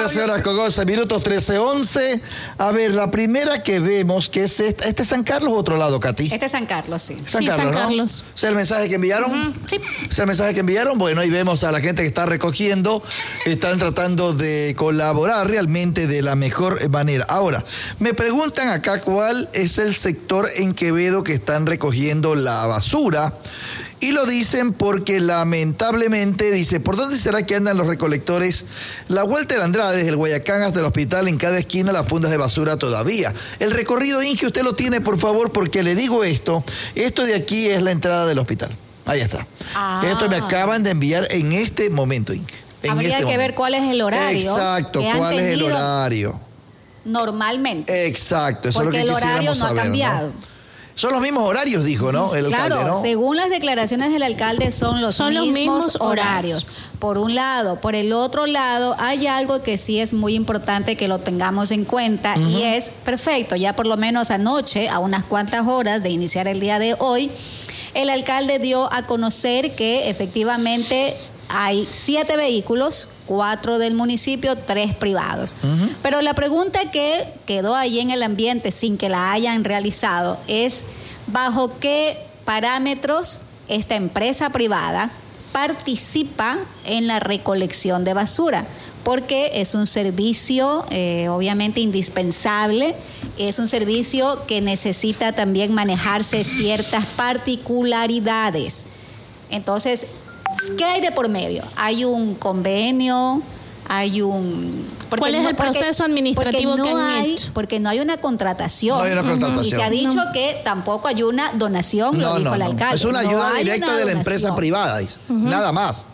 13 horas con 11 minutos, 13:11. A ver, la primera que vemos, que es ¿este es San Carlos o otro lado, Katy? Este es San Carlos, sí. San Carlos. ¿Es el mensaje que enviaron? Sí. ¿Es el mensaje que enviaron? Bueno, ahí vemos a la gente que está recogiendo. Están tratando de colaborar realmente de la mejor manera. Ahora, me preguntan acá cuál es el sector en Quevedo que están recogiendo la basura. Y lo dicen porque lamentablemente, dice, ¿por dónde será que andan los recolectores? La vuelta del Andrade, desde el Guayacán hasta el hospital, en cada esquina las fundas de basura todavía. El recorrido, Inge, usted lo tiene, por favor, porque le digo esto de aquí es la entrada del hospital. Ahí está. Esto me acaban de enviar en este momento, Inge. Habría que ver cuál es el horario. Exacto, cuál es el horario. Normalmente. Exacto, eso porque es lo que quisiéramos el horario no ha cambiado. ¿no? Son los mismos horarios, dijo, ¿no? El alcalde, ¿no? Según las declaraciones del alcalde, son los mismos horarios. Por un lado. Por el otro lado, hay algo que sí es muy importante que lo tengamos en cuenta, y es perfecto. Ya por lo menos anoche, a unas cuantas horas de iniciar el día de hoy, el alcalde dio a conocer que efectivamente hay 7 vehículos, 4 del municipio, 3 privados. Pero la pregunta que quedó ahí en el ambiente sin que la hayan realizado es ¿bajo qué parámetros esta empresa privada participa en la recolección de basura? Porque es un servicio obviamente indispensable, es un servicio que necesita también manejarse ciertas particularidades. Entonces, ¿qué hay de por medio? Hay un convenio, hay un... ¿Cuál es el proceso administrativo que han hecho? Porque no hay una contratación. No hay una contratación. Y se ha dicho que tampoco hay una donación, lo dijo el alcalde. Es una ayuda directa de la empresa privada, nada más.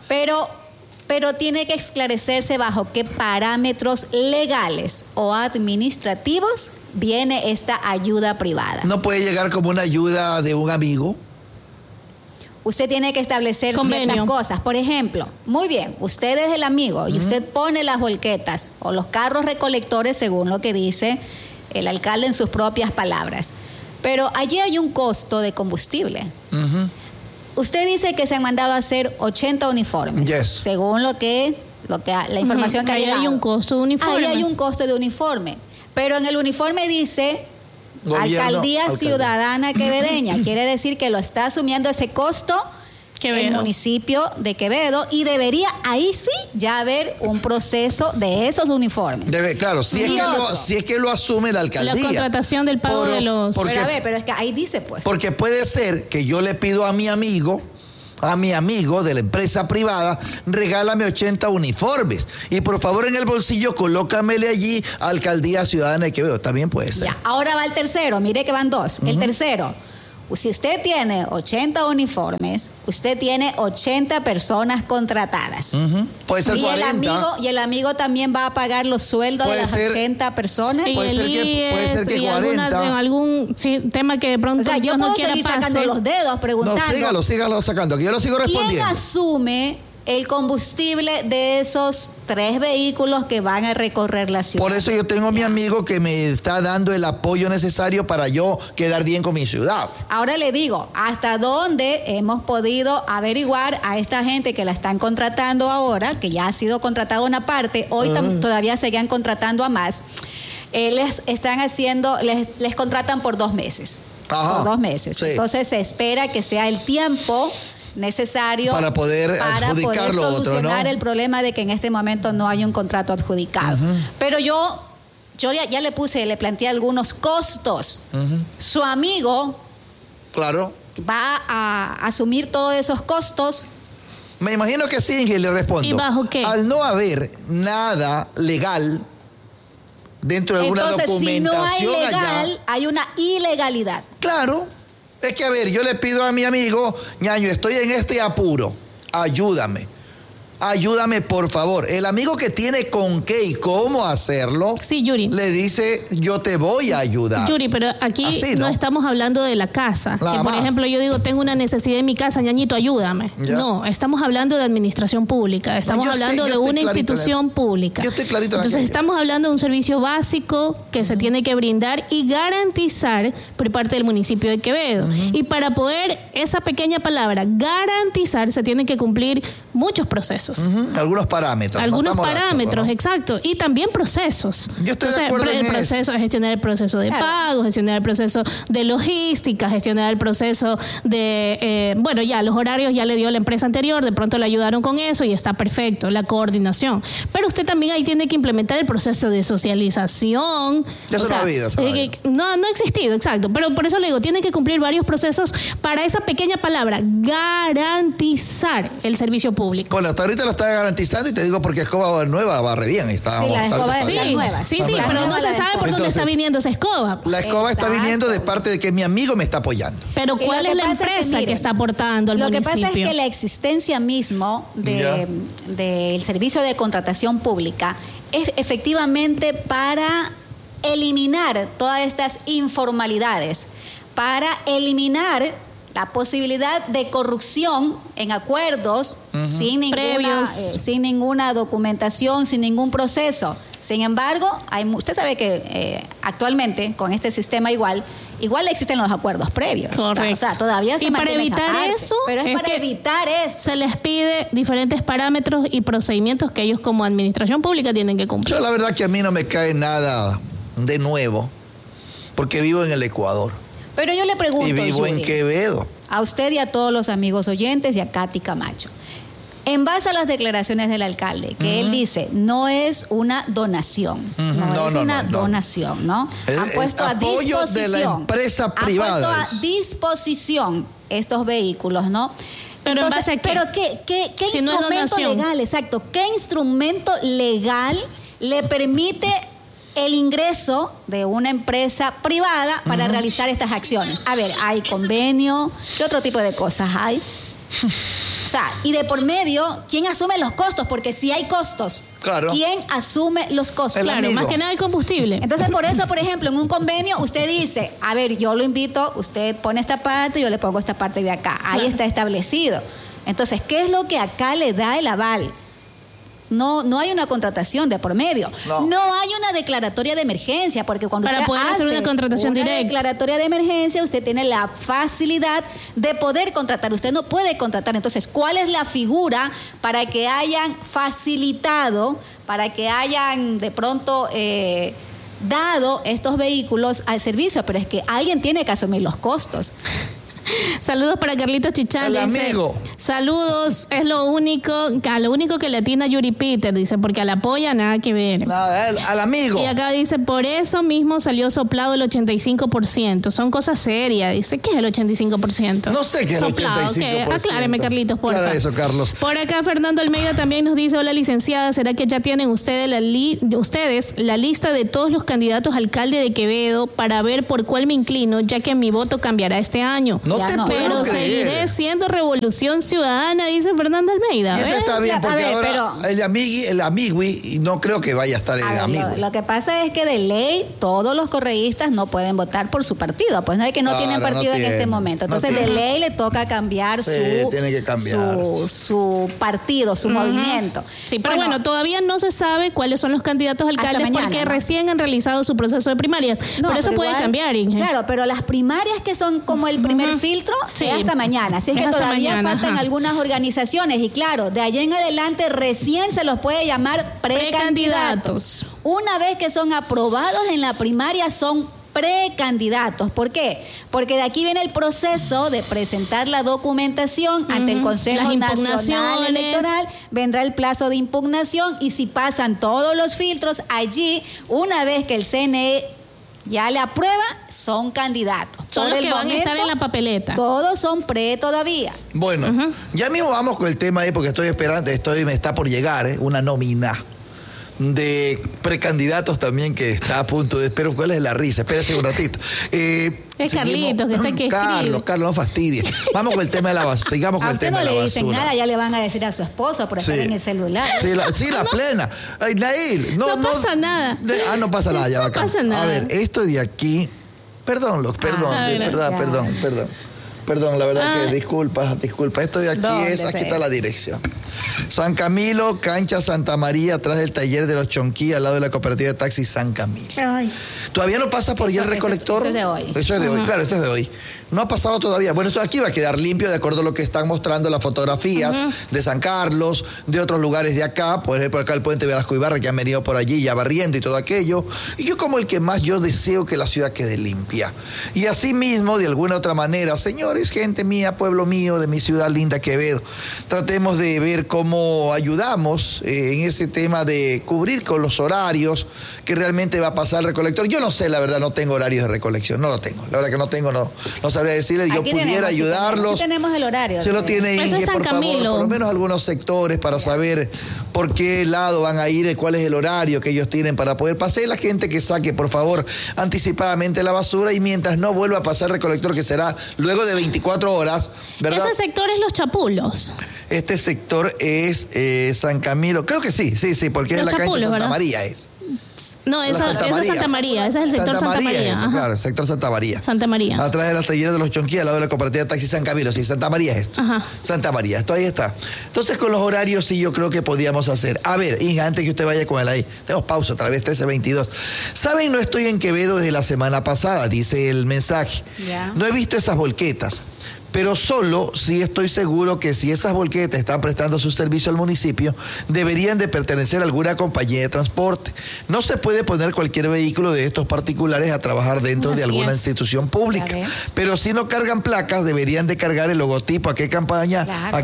Pero tiene que esclarecerse bajo qué parámetros legales o administrativos viene esta ayuda privada. ¿No puede llegar como una ayuda de un amigo? Usted tiene que establecer ciertas cosas. Por ejemplo, muy bien, usted es el amigo y usted pone las volquetas o los carros recolectores según lo que dice el alcalde en sus propias palabras. Pero allí hay un costo de combustible. Usted dice que se han mandado a hacer 80 uniformes. Según la información que ha llegado. Ahí hay un costo de uniforme. Ahí hay un costo de uniforme. Pero en el uniforme dice... Alcaldía Ciudadana Quevedeña. Quiere decir que lo está asumiendo ese costo el municipio de Quevedo, y debería ahí sí ya haber un proceso de esos uniformes. Claro, si es que lo asume la alcaldía. La contratación del pago de los... Pero es que ahí dice pues. Porque puede ser que yo le pido a mi amigo de la empresa privada, regálame 80 uniformes y por favor en el bolsillo colócamele allí Alcaldía Ciudadana de Quevedo. También puede ser. Ya, ahora va el tercero, mire que van 2. El tercero, si usted tiene 80 uniformes, usted tiene 80 personas contratadas. Puede ser 40. Y el amigo también va a pagar los sueldos de las 80 personas. Puede ser que 40. Algún tema que de pronto yo no puedo quiera seguir sacando los dedos preguntando. No, sígalo sacando, que yo lo sigo respondiendo. ¿Quién asume el combustible de esos 3 vehículos que van a recorrer la ciudad? Por eso yo tengo a mi amigo que me está dando el apoyo necesario para yo quedar bien con mi ciudad. Ahora le digo, ¿hasta dónde hemos podido averiguar a esta gente que la están contratando ahora, que ya ha sido contratada una parte, hoy todavía seguían contratando a más? Les contratan por 2 meses. Por 2 meses. Sí. Entonces se espera que sea el tiempo necesario para poder solucionar el problema de que en este momento no hay un contrato adjudicado. Pero yo ya le planteé algunos costos. Su amigo va a asumir todos esos costos. Me imagino que sí, Ingrid, le respondo. ¿Y bajo qué? Al no haber nada legal dentro de alguna documentación, si no hay legal, hay una ilegalidad. Claro. Es que, a ver, yo le pido a mi amigo, ñaño, estoy en este apuro, ayúdame, por favor. El amigo que tiene con qué y cómo hacerlo, sí, Yuri, le dice, yo te voy a ayudar. Yuri, pero aquí no estamos hablando de la casa. Por ejemplo, yo digo, tengo una necesidad en mi casa, ñañito, ayúdame. ¿Ya? No, estamos hablando de administración pública, estamos hablando de una institución pública. Yo estoy clarito. Entonces, estamos hablando de un servicio básico que se tiene que brindar y garantizar por parte del municipio de Quevedo. Y para poder, esa pequeña palabra, garantizar, se tienen que cumplir muchos procesos. procesos. Algunos parámetros. Algunos parámetros, ¿no? Exacto. Y también procesos. Yo estoy de acuerdo en proceso es gestionar el proceso de pago, gestionar el proceso de logística, gestionar el proceso de, ya los horarios ya le dio la empresa anterior, de pronto le ayudaron con eso y está perfecto, la coordinación. Pero usted también ahí tiene que implementar el proceso de socialización. No ha existido, exacto. Pero por eso le digo, tiene que cumplir varios procesos para esa pequeña palabra, garantizar el servicio público. Bueno, hasta ahorita lo está garantizando y te digo porque escoba nueva barre bien. La escoba es nueva. Sí, pero no se sabe por dónde está viniendo esa escoba. La escoba está viniendo de parte de que mi amigo me está apoyando. Pero ¿cuál es la empresa que está aportando al municipio? Lo que pasa es que la existencia mismo del servicio de contratación pública es efectivamente para eliminar todas estas informalidades, para eliminar la posibilidad de corrupción en acuerdos sin ninguna documentación, sin ningún proceso. Sin embargo, usted sabe que actualmente con este sistema igual existen los acuerdos previos. Correcto. O sea, todavía se mantiene esa parte. Pero es para evitar eso. Se les pide diferentes parámetros y procedimientos que ellos como administración pública tienen que cumplir. Yo la verdad que a mí no me cae nada de nuevo, porque vivo en el Ecuador. Pero yo le pregunto, y vivo en Quevedo. A usted y a todos los amigos oyentes y a Katy Camacho. En base a las declaraciones del alcalde, que él dice, no es una donación, donación, ¿no? Han puesto a disposición de la empresa privada. Han puesto a disposición estos vehículos, ¿no? Pero entonces, ¿en base a qué? ¿Qué instrumento legal, exacto, qué instrumento legal le permite el ingreso de una empresa privada para realizar estas acciones? A ver, hay convenio, ¿qué otro tipo de cosas hay? O sea, y de por medio, ¿quién asume los costos? Porque si hay costos, claro, ¿quién asume los costos? Claro, más que nada el combustible. Entonces, por eso, por ejemplo, en un convenio, usted dice, a ver, yo lo invito, usted pone esta parte, yo le pongo esta parte de acá. Ahí está establecido. Entonces, ¿qué es lo que acá le da el aval? No hay una contratación de por medio. No hay una declaratoria de emergencia, porque cuando para usted poder hacer una contratación directa, declaratoria de emergencia, usted tiene la facilidad de poder contratar. Usted no puede contratar. Entonces, ¿cuál es la figura para que hayan facilitado, para que hayan de pronto dado estos vehículos al servicio? Pero es que alguien tiene que asumir los costos. Saludos para Carlitos Chichán. El amigo. Saludos, es lo único que le atina Yuri Peter, dice, porque a la polla nada que ver. Nada, al amigo. Y acá dice, por eso mismo salió soplado el 85%. Son cosas serias. Dice, ¿qué es el 85%? No sé qué es el 85%. ¿Qué? Acláreme, Carlitos, por favor. Claro eso, Carlos. Por acá, Fernando Almeida también nos dice, hola, licenciada, ¿será que ya tienen ustedes la lista de todos los candidatos a alcalde de Quevedo para ver por cuál me inclino, ya que mi voto cambiará este año? Pero seguiré siendo Revolución Ciudadana, dice Fernando Almeida. Y eso está bien, porque ahora el amigui, no creo que vaya a estar el amigo. Lo que pasa es que de ley todos los correístas no pueden votar por su partido, pues no hay que no tienen partido en este momento. Entonces de ley le toca cambiar su partido, su movimiento. Sí, pero bueno, todavía no se sabe cuáles son los candidatos a alcaldes porque recién han realizado su proceso de primarias. Pero eso puede cambiar, Inge. Claro, pero las primarias que son como el primer filtro, hasta mañana. Así es que todavía faltan algunas organizaciones y claro, de allá en adelante recién se los puede llamar precandidatos. Una vez que son aprobados en la primaria son precandidatos. ¿Por qué? Porque de aquí viene el proceso de presentar la documentación ante el Consejo Nacional Electoral, vendrá el plazo de impugnación y si pasan todos los filtros, allí, una vez que el CNE ya le aprueba, son candidatos. Son los que van a estar en la papeleta. Todos son pre todavía. Bueno, ya mismo vamos con el tema ahí porque estoy esperando, me está por llegar una nómina de precandidatos también que está a punto de... Pero ¿cuál es la risa? Espérese un ratito. Es Carlitos, que está aquí. Carlos, no fastidies. Vamos con el tema de la basura. Sigamos con el tema de la basura. A usted no le dicen nada, ya le van a decir a su esposo por estar en el celular. Sí, la plena. Ay, Nail, no pasa nada. No pasa nada, ya va acá. No pasa nada. A ver, esto de aquí... Perdón, la verdad que disculpa. Esto de aquí aquí está la dirección. San Camilo, cancha Santa María, atrás del taller de los Chonquí, al lado de la cooperativa de taxi San Camilo. Ay. ¿Todavía no pasa por ahí el recolector? Eso es de hoy. Eso es de hoy, claro, esto es de hoy. No ha pasado todavía. Bueno, esto aquí va a quedar limpio de acuerdo a lo que están mostrando las fotografías de San Carlos, de otros lugares de acá. Por ejemplo, acá el puente Velasco Ibarra, que han venido por allí ya barriendo y todo aquello. Y yo como el que más yo deseo que la ciudad quede limpia. Y así mismo, de alguna otra manera, señores, gente mía, pueblo mío, de mi ciudad linda Quevedo, tratemos de ver cómo ayudamos en ese tema de cubrir con los horarios que realmente va a pasar el recolector. Yo no sé, la verdad, no tengo horarios de recolección, no lo tengo. La verdad que no tengo, no sabría decirle, yo pudiera ayudarlos. Sí tenemos el horario. Se lo tiene Inge, por favor, por lo menos algunos sectores para saber por qué lado van a ir, cuál es el horario que ellos tienen para poder pasar. La gente que saque, por favor, anticipadamente la basura y mientras no vuelva a pasar el recolector, que será luego de 24 horas, ¿verdad? Ese sector es Los Chapulos. Este sector es San Camilo, creo que sí, porque es la cancha Santa ¿verdad? María es. No, eso es Santa María, ese es el sector Santa María. Claro, el sector Santa María. Santa María. Atrás de las talleres de los Chonquí, al lado de la cooperativa de taxi San Camilo. Sí, Santa María es esto. Ajá. Santa María, esto ahí está. Entonces, con los horarios sí yo creo que podíamos hacer. A ver, Inga, antes que usted vaya con él ahí, tenemos pausa otra vez, 13:22. ¿Saben? No estoy en Quevedo desde la semana pasada, dice el mensaje. Yeah. No he visto esas volquetas. Pero solo si estoy seguro que si esas volquetas están prestando su servicio al municipio, deberían de pertenecer a alguna compañía de transporte. No se puede poner cualquier vehículo de estos particulares a trabajar dentro de alguna institución pública. Pero si no cargan placas, deberían de cargar el logotipo, a qué compañía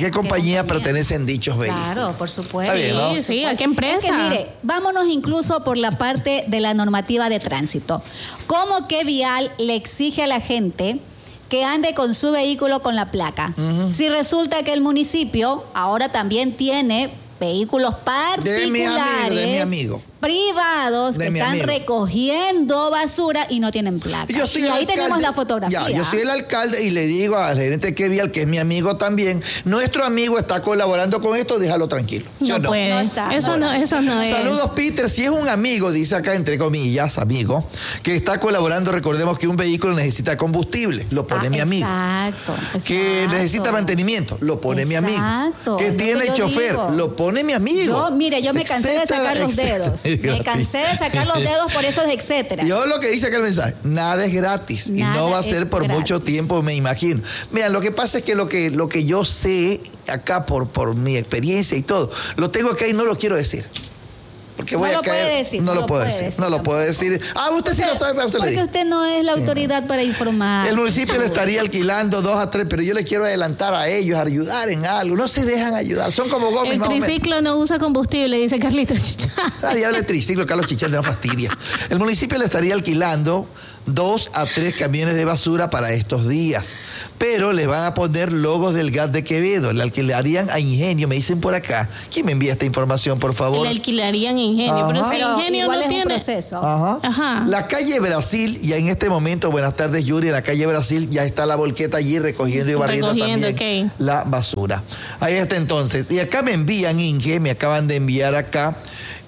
pertenecen dichos vehículos. Claro, por supuesto. Está bien, ¿no? Sí, ¿a qué empresa? Es que, mire, vámonos incluso por la parte de la normativa de tránsito. ¿Cómo que Vial le exige a la gente que ande con su vehículo con la placa? Si resulta que el municipio ahora también tiene vehículos particulares de mi amigo. privados que están recogiendo basura y no tienen placa. Y ahí alcalde, tenemos la fotografía. Yo soy el alcalde y le digo al gerente Kevial, que es mi amigo también, nuestro amigo está colaborando con esto, déjalo tranquilo. No puede. No está, eso no es. Saludos, Peter. Si es un amigo, dice acá entre comillas, amigo, que está colaborando, recordemos que un vehículo necesita combustible, lo pone mi amigo. Exacto. Que necesita mantenimiento, lo pone mi amigo. Que tiene chofer, lo pone mi amigo. Yo me cansé de sacar los dedos. Me cansé de sacar los dedos por esos etcétera. Yo lo que dice acá el mensaje, nada es gratis y no va a ser por mucho tiempo, me imagino. Vean, lo que pasa es que lo que yo sé acá por mi experiencia y todo, lo tengo acá y no lo quiero decir. Porque voy a caer. No lo puedo decir. Ah, usted sí lo sabe, usted le dice. Porque usted no es la autoridad para informar. El municipio le estaría alquilando 2 a 3, pero yo le quiero adelantar a ellos, ayudar en algo. No se dejan ayudar. Son como Gómez. El triciclo no usa combustible, dice Carlitos Chichán. Diablo el triciclo, Carlos Chichán, no fastidia. El municipio le estaría alquilando 2 a 3 camiones de basura para estos días. Pero les van a poner logos del gas de Quevedo. Le alquilarían a Ingenio, me dicen por acá. ¿Quién me envía esta información, por favor? Le alquilarían a Ingenio, pero si Ingenio igual no es tiene un proceso. Ajá. La calle Brasil, ya en este momento, buenas tardes, Yuri, en la calle Brasil ya está la volqueta allí recogiendo y barriendo también la basura. Ahí está entonces. Y acá me envían, Inge, me acaban de enviar acá,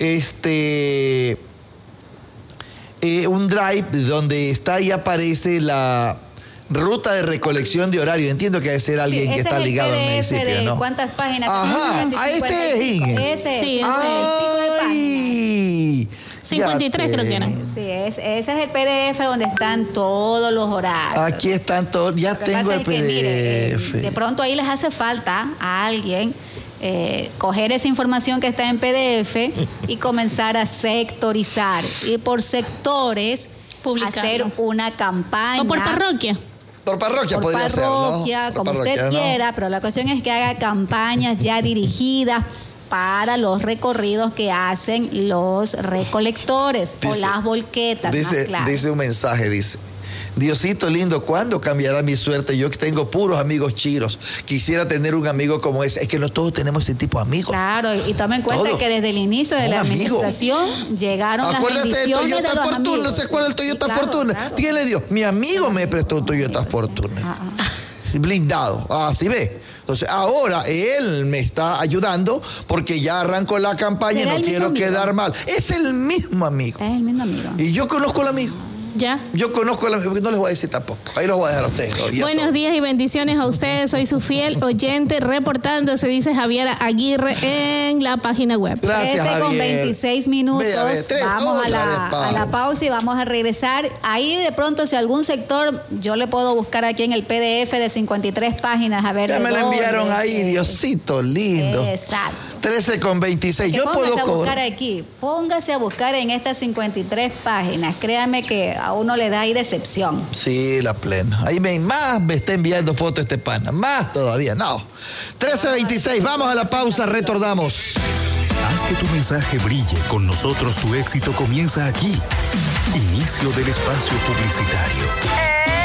un drive donde está y aparece la ruta de recolección de horario. Entiendo que debe ser alguien que está ligado al municipio, ¿no? ¿Cuántas páginas? Ajá, a este es Inge. Ese. ¡Ay! 53 creo que era. Sí, ese es el PDF donde están todos los horarios. Aquí están todos, ya tengo el PDF. Mire, de pronto ahí les hace falta a alguien coger esa información que está en PDF y comenzar a sectorizar. Y por sectores, hacer una campaña. O por parroquia. Por parroquia podría ser, ¿no? Como usted quiera, pero la cuestión es que haga campañas ya dirigidas para los recorridos que hacen los recolectores o las volquetas. Dice un mensaje, dice: Diosito lindo, ¿cuándo cambiará mi suerte? Yo tengo puros amigos chiros. Quisiera tener un amigo como ese. Es que no todos tenemos ese tipo de amigos. Claro, y tome en cuenta que desde el inicio de la administración llegaron las bendiciones de los amigos. ¿No se acuerda del Toyota Fortuna? Claro. Dígale Dios, mi amigo me prestó un Toyota Fortuna. Blindado. Así ve. Entonces, ahora él me está ayudando porque ya arrancó la campaña y no quiero quedar mal. Es el mismo amigo. Es el mismo amigo. Y yo conozco al amigo. ¿Ya? Yo conozco, no les voy a decir tampoco. Ahí los voy a dejar a ustedes. Buenos días y bendiciones a ustedes. Soy su fiel oyente reportándose, dice Javier Aguirre en la página web. Gracias, 13 con 26 minutos. Vamos a la pausa y vamos a regresar. Ahí de pronto, si algún sector, yo le puedo buscar aquí en el PDF de 53 páginas. A ver. Ya me lo enviaron ahí, Diosito lindo. Exacto. 13 con 26. Yo puedo buscar aquí. Póngase a buscar en estas 53 páginas. Créame que a uno le da ahí decepción. Sí, la plena. Ahí más me está enviando fotos este pana. Más todavía, no. 13:26. Vamos a la pausa, retornamos. Haz que tu mensaje brille. Con nosotros tu éxito comienza aquí. Inicio del espacio publicitario.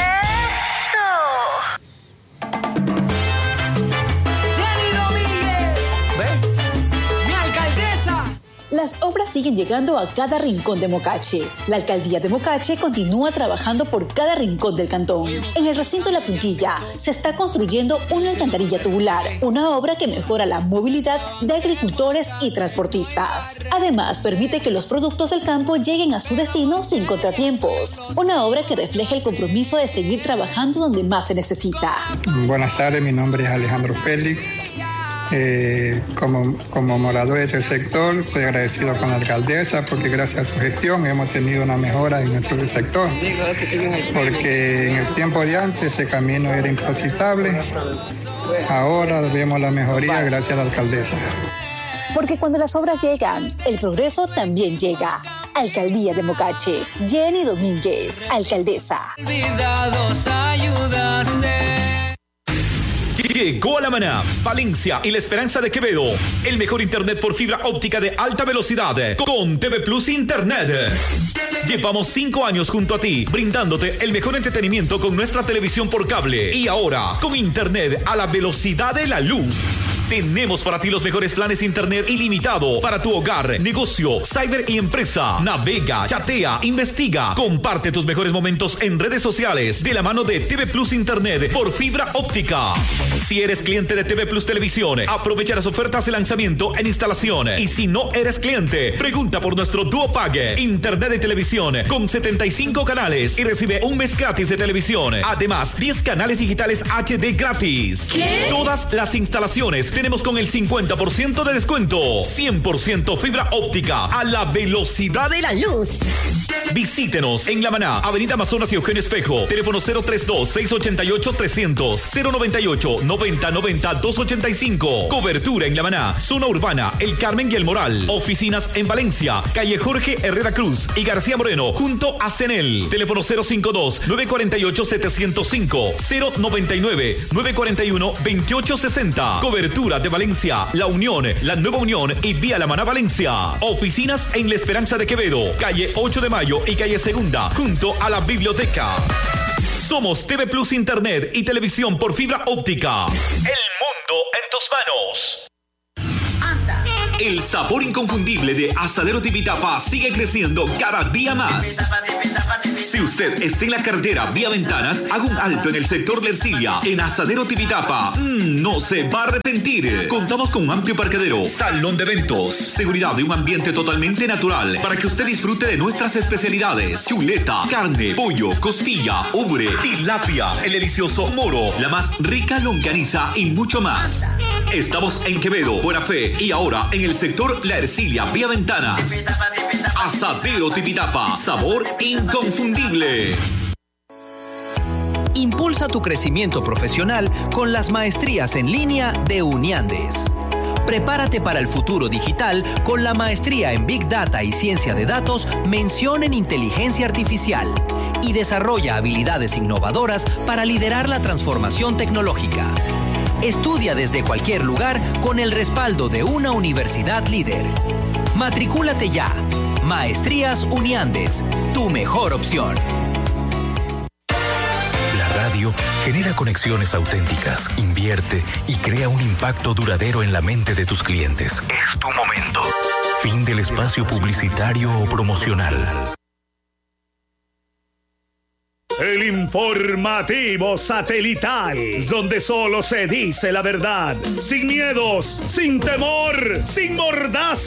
Las obras siguen llegando a cada rincón de Mocache. La alcaldía de Mocache continúa trabajando por cada rincón del cantón. En el recinto La Puntilla se está construyendo una alcantarilla tubular, una obra que mejora la movilidad de agricultores y transportistas. Además, permite que los productos del campo lleguen a su destino sin contratiempos. Una obra que refleja el compromiso de seguir trabajando donde más se necesita. Buenas tardes, mi nombre es Alejandro Félix. Como moradores del sector, estoy agradecido con la alcaldesa porque gracias a su gestión hemos tenido una mejora en nuestro sector, porque en el tiempo de antes el camino era intransitable, ahora vemos la mejoría gracias a la alcaldesa. Porque cuando las obras llegan, el progreso también llega. Alcaldía de Mocache, Jenny Domínguez, alcaldesa. Llegó a La Maná, Valencia y La Esperanza de Quevedo. El mejor internet por fibra óptica de alta velocidad con TV Plus Internet. Llevamos 5 años junto a ti, brindándote el mejor entretenimiento con nuestra televisión por cable. Y ahora, con internet a la velocidad de la luz. Tenemos para ti los mejores planes de internet ilimitado para tu hogar, negocio, cyber y empresa. Navega, chatea, investiga, comparte tus mejores momentos en redes sociales de la mano de TV Plus Internet por fibra óptica. Si eres cliente de TV Plus Televisión, aprovecha las ofertas de lanzamiento en instalación. Y si no eres cliente, pregunta por nuestro Duo Pague, internet de televisión con 75 canales y recibe un mes gratis de televisión. Además, 10 canales digitales HD gratis. ¿Qué? Todas las instalaciones tenemos con el 50% de descuento. 100% fibra óptica a la velocidad de la luz. Visítenos en La Maná, Avenida Amazonas y Eugenio Espejo. Teléfono 032-688-300, 098-9090-285. Cobertura en La Maná, zona urbana, El Carmen y El Moral. Oficinas en Valencia, calle Jorge Herrera Cruz y García Moreno, junto a CENEL. Teléfono 052-948-705, 099-941-2860. Cobertura de Valencia, La Unión, La Nueva Unión y Vía La Maná Valencia. Oficinas en La Esperanza de Quevedo, calle 8 de Mayo y calle Segunda, junto a la biblioteca. Somos TV Plus Internet y televisión por fibra óptica. El mundo en tus manos. El sabor inconfundible de Asadero Tipitapa sigue creciendo cada día más. Si usted está en la carretera vía Ventanas, haga un alto en el sector de Ercilia, en Asadero Tipitapa. No se va a arrepentir. Contamos con un amplio parqueadero, salón de eventos, seguridad y un ambiente totalmente natural para que usted disfrute de nuestras especialidades: chuleta, carne, pollo, costilla, ubre, tilapia, el delicioso moro, la más rica longaniza y mucho más. Estamos en Quevedo, Buena Fe y ahora en el sector La Ercilia vía Ventanas. Asadero Tipitapa, sabor inconfundible. Impulsa tu crecimiento profesional con las maestrías en línea de Uniandes. Prepárate para el futuro digital con la maestría en Big Data y Ciencia de Datos, mención en Inteligencia Artificial, y desarrolla habilidades innovadoras para liderar la transformación tecnológica. Estudia desde cualquier lugar con el respaldo de una universidad líder. Matricúlate ya. Maestrías Uniandes, tu mejor opción. La radio genera conexiones auténticas, invierte y crea un impacto duradero en la mente de tus clientes. Es tu momento. Fin del espacio publicitario o promocional. El informativo satelital, donde solo se dice la verdad, sin miedos, sin temor, sin mordaza.